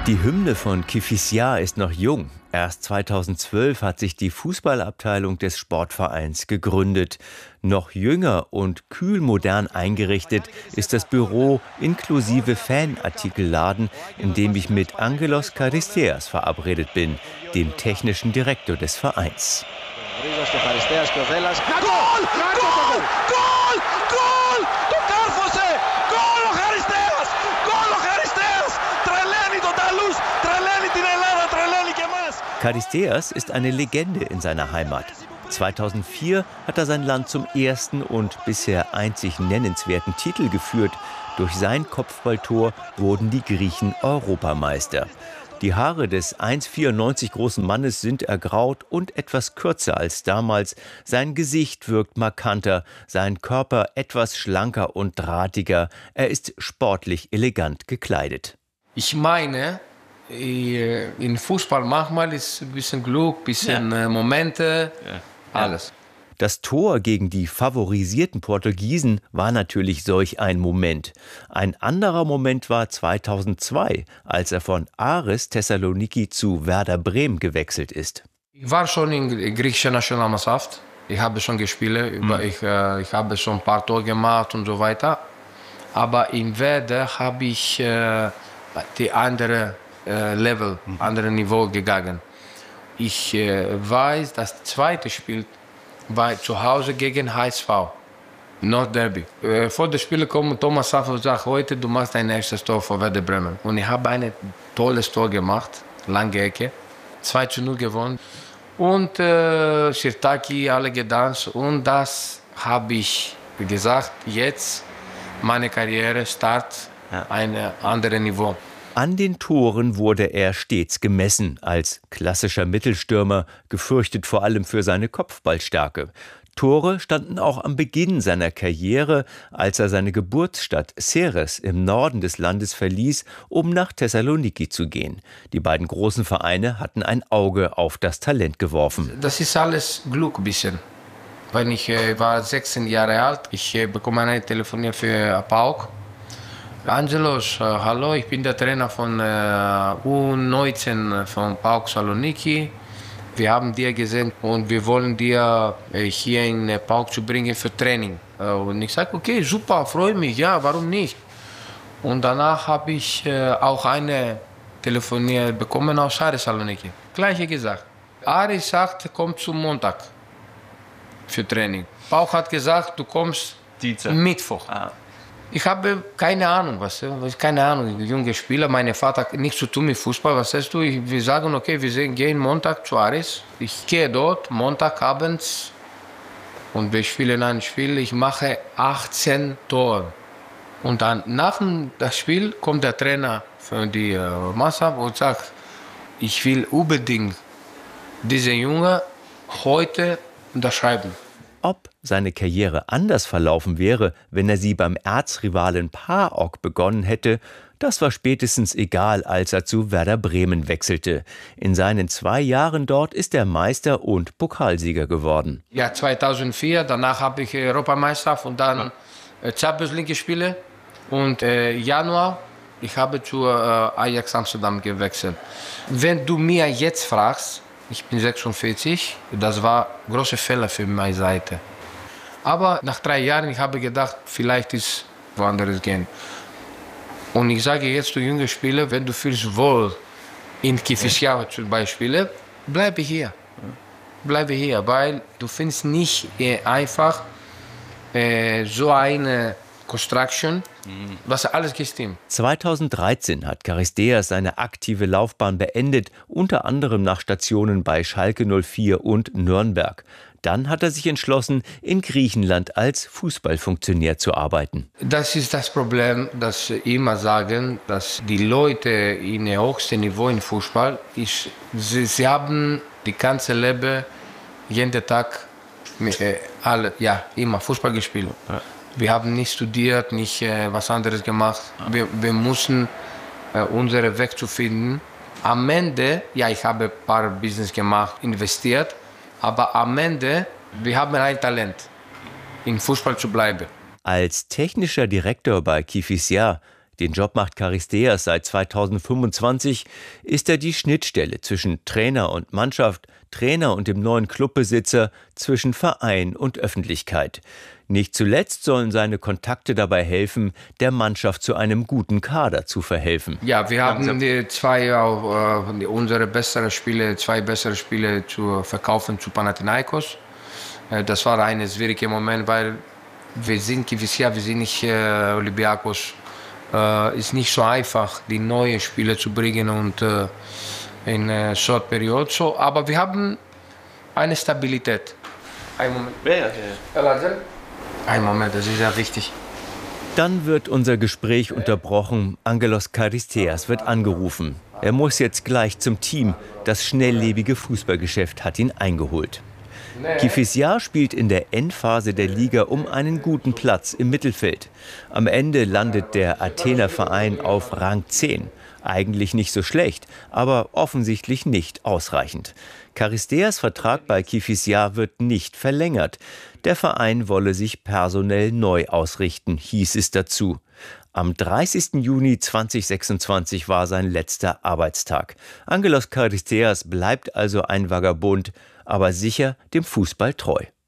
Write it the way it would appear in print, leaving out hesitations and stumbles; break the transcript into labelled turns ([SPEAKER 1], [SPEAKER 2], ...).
[SPEAKER 1] Die Hymne von Kifissia ist noch jung. Erst 2012 hat sich die Fußballabteilung des Sportvereins gegründet. Noch jünger und kühl modern eingerichtet ist das Büro inklusive Fanartikelladen, in dem ich mit Angelos Charisteas verabredet bin, dem technischen Direktor des Vereins. Charisteas ist eine Legende in seiner Heimat. 2004 hat er sein Land zum ersten und bisher einzig nennenswerten Titel geführt. Durch sein Kopfballtor wurden die Griechen Europameister. Die Haare des 1,94 großen Mannes sind ergraut und etwas kürzer als damals. Sein Gesicht wirkt markanter, sein Körper etwas schlanker und drahtiger. Er ist sportlich elegant gekleidet.
[SPEAKER 2] Ich meine, in Fußball manchmal ist ein bisschen Glück, ein bisschen Momente, alles.
[SPEAKER 1] Das Tor gegen die favorisierten Portugiesen war natürlich solch ein Moment. Ein anderer Moment war 2002, als er von Aris Thessaloniki zu Werder Bremen gewechselt ist.
[SPEAKER 2] Ich war schon in der griechischen Nationalmannschaft. Ich habe schon gespielt, ich habe schon ein paar Tore gemacht und so weiter. Aber in Werder habe ich die andere Level, andere Niveau gegangen. Ich weiß, das zweite Spiel war zu Hause gegen HSV, Nordderby. Vor dem Spiel kommt Thomas Safo und sagt, heute du machst dein erstes Tor für Werder Bremen. Und ich habe ein tolles Tor gemacht, lange Ecke, 2:0 gewonnen. Und Sirtaki, alle getanzt. Und das habe ich gesagt, jetzt meine Karriere start ein anderes Niveau.
[SPEAKER 1] An den Toren wurde er stets gemessen, als klassischer Mittelstürmer, gefürchtet vor allem für seine Kopfballstärke. Tore standen auch am Beginn seiner Karriere, als er seine Geburtsstadt Ceres im Norden des Landes verließ, um nach Thessaloniki zu gehen. Die beiden großen Vereine hatten ein Auge auf das Talent geworfen.
[SPEAKER 2] Das ist alles Glück ein bisschen. Wenn ich war 16 Jahre alt, ich bekomme eine Telefon für PAOK. Angelos, hallo, ich bin der Trainer von U19 von PAOK Saloniki. Wir haben dir gesehen und wir wollen dir hier in PAOK zu bringen für Training. Und ich sage, okay, super, freue mich, ja, warum nicht? Und danach habe ich auch eine Telefonier bekommen aus Aris Saloniki. Gleiche gesagt. Aris sagt, komm zum Montag für Training. PAOK hat gesagt, du kommst Mittwoch. Ich habe keine Ahnung, keine Ahnung, junge Spieler, mein Vater hat nichts zu tun mit Fußball, was sagst du? Wir sagen, okay, wir gehen Montag zu Aris, ich gehe dort, Montagabends und wir spielen ein Spiel, ich mache 18 Tore. Und dann nach dem Spiel kommt der Trainer für die Mannschaft und sagt, ich will unbedingt diesen Jungen heute unterschreiben.
[SPEAKER 1] Ob seine Karriere anders verlaufen wäre, wenn er sie beim Erzrivalen PAOK begonnen hätte, das war spätestens egal, als er zu Werder Bremen wechselte. In seinen 2 Jahren dort ist er Meister und Pokalsieger geworden.
[SPEAKER 2] Ja, 2004, danach habe ich Europameister und dann Champions League gespielt. Und Januar, ich habe zu Ajax Amsterdam gewechselt. Wenn du mir jetzt fragst, ich bin 46, das war ein großer Fehler für meine Seite. Aber nach 3 Jahren, ich habe gedacht, vielleicht ist woanders gehen. Und ich sage jetzt zu jungen Spielern, wenn du fühlst wohl in Kifissia zum Beispiel, bleibe hier. Bleibe hier, weil du findest nicht einfach so eine Construction, was alles gestimmt.
[SPEAKER 1] 2013 hat Charisteas seine aktive Laufbahn beendet, unter anderem nach Stationen bei Schalke 04 und Nürnberg. Dann hat er sich entschlossen, in Griechenland als Fußballfunktionär zu arbeiten.
[SPEAKER 2] Das ist das Problem, das immer sagen, dass die Leute in dem höchsten Niveau im Fußball, sie haben die ganze Leben, jeden Tag, immer Fußball gespielt. Ja. Wir haben nicht studiert, nicht was anderes gemacht. Wir mussten unseren Weg zu finden. Am Ende, ich habe ein paar Business gemacht, investiert, aber am Ende, wir haben ein Talent, im Fußball zu bleiben.
[SPEAKER 1] Als technischer Direktor bei Kifissia, Den Job macht Charisteas seit 2025, ist er die Schnittstelle zwischen Trainer und Mannschaft, Trainer und dem neuen Clubbesitzer, zwischen Verein und Öffentlichkeit. Nicht zuletzt sollen seine Kontakte dabei helfen, der Mannschaft zu einem guten Kader zu verhelfen.
[SPEAKER 2] Ja, wir haben unsere zwei bessere Spiele zu verkaufen zu Panathinaikos. Das war ein schwieriger Moment, weil wir sind nicht Olympiakos. Ist nicht so einfach, die neuen Spieler zu bringen und in Short Period. So, aber wir haben eine Stabilität. Einen Moment. Einen Moment, das ist ja wichtig.
[SPEAKER 1] Dann wird unser Gespräch unterbrochen. Angelos Charisteas wird angerufen. Er muss jetzt gleich zum Team. Das schnelllebige Fußballgeschäft hat ihn eingeholt. Kifissia spielt in der Endphase der Liga um einen guten Platz im Mittelfeld. Am Ende landet der Athener Verein auf Rang 10. Eigentlich nicht so schlecht, aber offensichtlich nicht ausreichend. Charisteas Vertrag bei Kifissia wird nicht verlängert. Der Verein wolle sich personell neu ausrichten, hieß es dazu. Am 30. Juni 2026 war sein letzter Arbeitstag. Angelos Charisteas bleibt also ein Vagabund, aber sicher dem Fußball treu.